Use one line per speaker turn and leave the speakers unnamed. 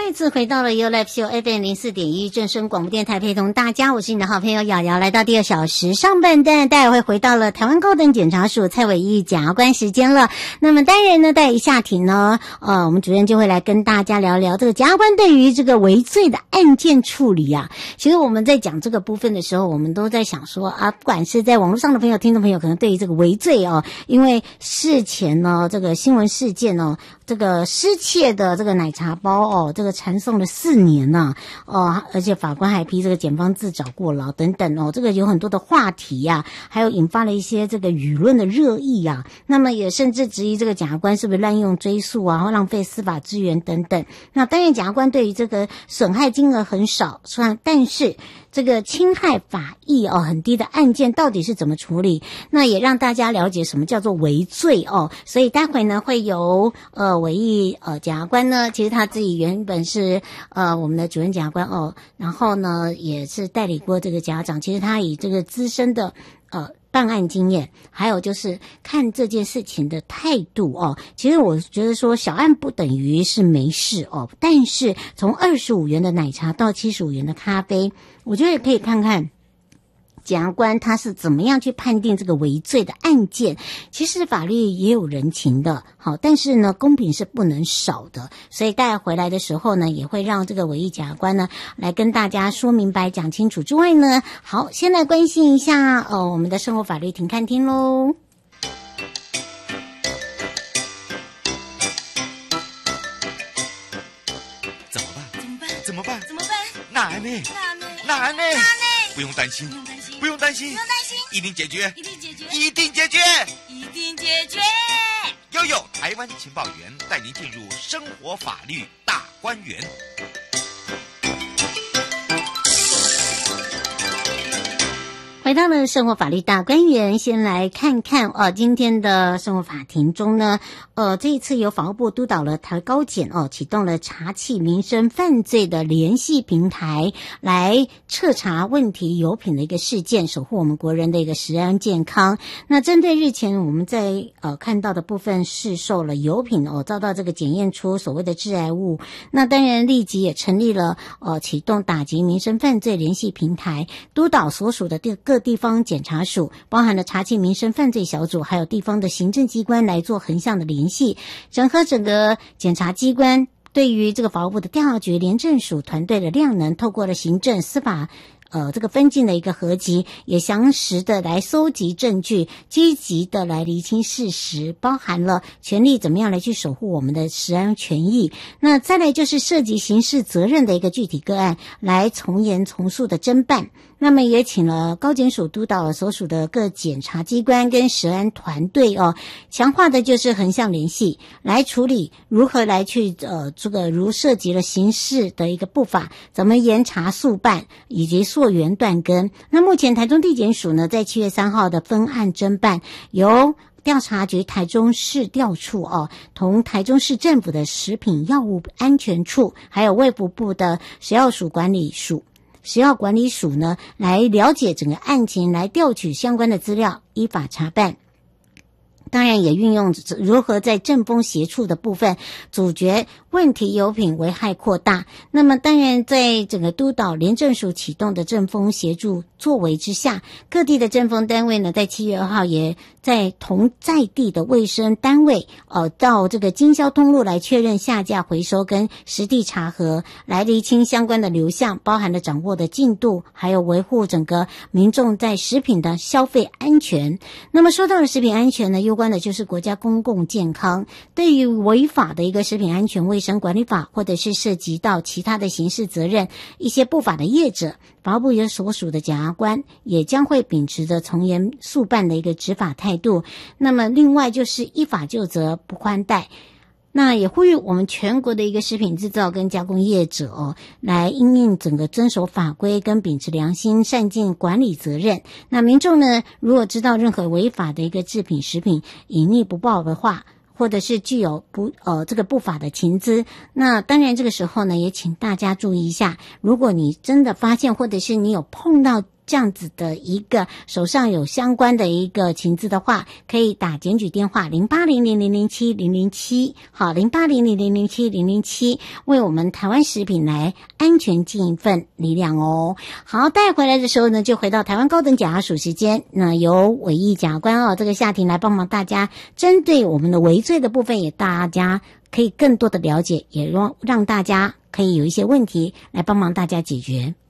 再次回到了 You Live Show FM 04.1正声广播电台，陪同大家，我是你的好朋友瑶瑶。来到第2小时上半段，待会回到了台湾高等检察署蔡伟毅检察官时间了。那么当然呢，待一下庭呢，我们主任就会来跟大家聊聊这个检察官对于这个微罪的案件处理啊。其实我们在讲这个部分的时候，我们都在想说啊，不管是在网络上的朋友、听众朋友，可能对于这个微罪哦，因为事前呢，这个新闻事件哦，这个失窃的这个奶茶包哦，这个缠送了4年呐，而且法官还批这个检方自找过劳等等哦，这个有很多的话题呀，还有引发了一些这个舆论的热议呀，那么也甚至质疑这个检察官是不是滥用追诉啊，或浪费司法资源等等。那当然检察官对于这个损害金额很少，但是这个侵害法益很低的案件到底是怎么处理？那也让大家了解什么叫做微罪哦。所以待会呢会由伟毅检察官呢，其实他自己原本是我们的主任检察官哦，然后呢也是代理过这个检察长，其实他以这个资深的办案经验，还有就是看这件事情的态度哦。其实我觉得说小案不等于是没事哦，但是从25元的奶茶到75元的咖啡，我觉得也可以看看检察官他是怎么样去判定这个微罪的案件。其实法律也有人情的，好，但是呢公平是不能少的，所以大家回来的时候呢，也会让这个伟毅检察官呢来跟大家说明白讲清楚之外呢，好，先来关心一下我们的生活法律庭看厅咯。
怎么办？难呢？不用担心，一定解决。悠悠台湾情报员带您进入生活法律大观园。
回到了生活法律大观园，先来看看今天的生活法庭中呢，这一次由法务部督导了台高检启动了查缉民生犯罪的联系平台，来彻查问题油品的一个事件，守护我们国人的一个食安健康。那针对日前我们在看到的部分市售了油品遭到这个检验出所谓的致癌物，那当然立即也成立了启动打击民生犯罪联系平台，督导所属的各地方检察署，包含了查缉民生犯罪小组，还有地方的行政机关来做横向的联系，整合整个检察机关对于这个法务部的调查局廉政署团队的量能，透过了行政司法这个分进的一个合集，也详实的来搜集证据，积极的来厘清事实，包含了权利怎么样来去守护我们的食安权益。那再来就是涉及刑事责任的一个具体个案，来从严从速的侦办。那么也请了高检署督导所属的各检察机关跟食安团队强化的就是横向联系，来处理如何来去这个如涉及了刑事的一个步伐，怎么严查速办以及溯源断根。那目前台中地检署呢，在7月3号的分案侦办，由调查局台中市调处同台中市政府的食品药物安全处，还有卫福部的食药管理署呢，来了解整个案情，来调取相关的资料，依法查办。当然也运用如何在正风协处的部分阻绝问题油品危害扩大。那么当然在整个督导廉政署启动的正风协助作为之下，各地的正风单位呢，在7月2号也在同在地的卫生单位到这个经销通路来确认下架回收跟实地查核，来厘清相关的流向，包含了掌握的进度，还有维护整个民众在食品的消费安全。那么说到了食品安全呢，攸关的就是国家公共健康，对于违法的一个食品安全卫生管理法，或者是涉及到其他的刑事责任一些不法的业者，法务部有所属的检察官也将会秉持着从严速办的一个执法态度。那么另外就是依法就责，不宽待。那也呼吁我们全国的一个食品制造跟加工业者来因应整个遵守法规跟秉持良心，善尽管理责任。那民众呢，如果知道任何违法的一个制品食品隐匿不报的话，或者是具有这个不法的情资，那当然这个时候呢，也请大家注意一下，如果你真的发现，或者是你有碰到这样子的一个手上有相关的一个情资的话，可以打检举电话0800007007，好，0800007007，为我们台湾食品来安全尽一份力量哦。好，带回来的时候呢，就回到台湾高等检察署时间，那由委役检察官这个夏婷来帮忙大家，针对我们的微罪的部分，也大家可以更多的了解，也让大家可以有一些问题来帮忙大家解决。